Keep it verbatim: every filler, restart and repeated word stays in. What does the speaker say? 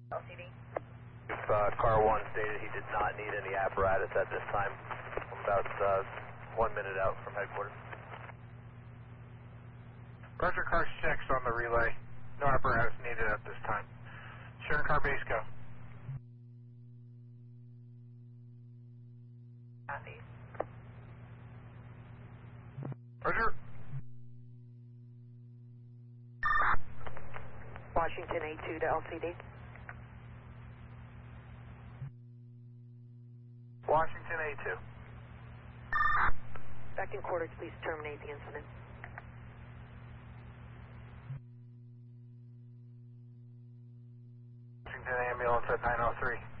L C D. If uh, car one stated he did not need any apparatus at this time. I'm about uh, one minute out from headquarters. Roger, car six on the relay. No apparatus needed at this time. Sharing car base, go. Copy. Roger. Washington A two to L C D. Washington A two. Second quarters, please terminate the incident. Washington ambulance at nine oh three.